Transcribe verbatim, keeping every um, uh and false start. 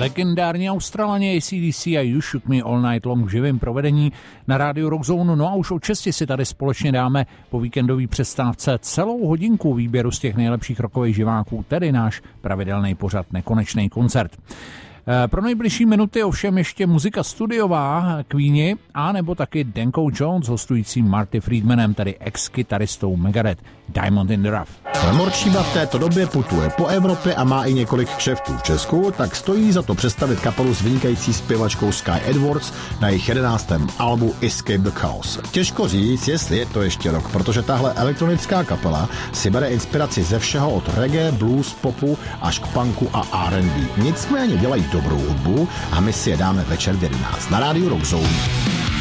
Legendární Australaně A C D C a You Shook Me All Night Long v živém provedení na rádiu Rock Zone. No a už od šesti si tady společně dáme po víkendové přestávce celou hodinku výběru z těch nejlepších rockových živáků, tedy náš pravidelný pořad Nekonečný koncert. Pro nejbližší minuty ovšem ještě muzika studiová Queeni a nebo taky Danko Jones hostující Marty Friedmanem, tedy ex-kytaristou Megadeth, Diamond in the Rough. Morčíba v této době putuje po Evropě a má i několik kšeftů v Česku, tak stojí za to představit kapelu s vynikající zpěvačkou Sky Edwards na jejich jedenáctém albu Escape the Chaos. Těžko říct, jestli je to ještě rok, protože tahle elektronická kapela si bere inspiraci ze všeho od reggae, blues, popu až k punku a R and B. Nicméně dělají dobrou hudbu a my si je dáme večer v jedenáct na rádiu Rock Zone.